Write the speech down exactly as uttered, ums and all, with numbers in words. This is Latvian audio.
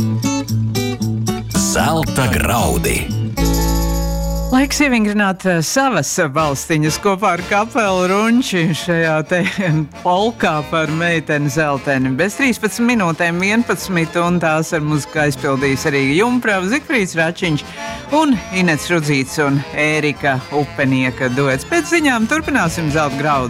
Zelta graudi. Laiks ievingrināt savas balstiņas kopā ar Kapelu Runči šajā te polkā par meiteni Zelteni. Bez trīspadsmit minūtēm vienpadsmit, un tās ar muziku aizpildījis arī Jumprava, Zikfrīds Račiņš un Inets Rudzīts un Ērika Upenieka duets. Pēc ziņām turpināsim Zelta graudu.